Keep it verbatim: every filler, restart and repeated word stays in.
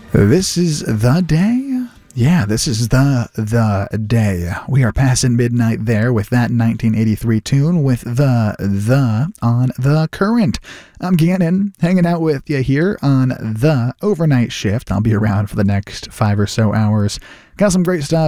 This is the day. Yeah, this is the the day. We are passing midnight there with that nineteen eighty-three tune with the the on the current. I'm Gannon, hanging out with you here on the overnight shift. I'll be around for the next five or so hours. Got some great stuff